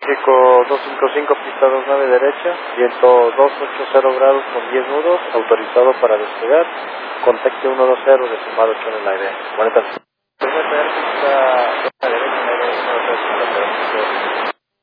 México 255, pista 29 derecha, viento 280 grados con 10 nudos, autorizado para despegar, contacte 120 de sumado 8 en el aire. Buenas tardes.